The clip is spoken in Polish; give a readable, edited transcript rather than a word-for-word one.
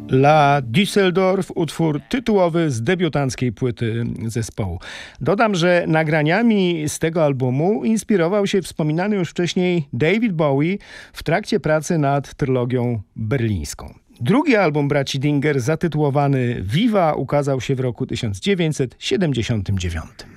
La Düsseldorf, utwór tytułowy z debiutanckiej płyty zespołu. Dodam, że nagraniami z tego albumu inspirował się wspominany już wcześniej David Bowie w trakcie pracy nad trylogią berlińską. Drugi album braci Dinger, zatytułowany Viva, ukazał się w roku 1979.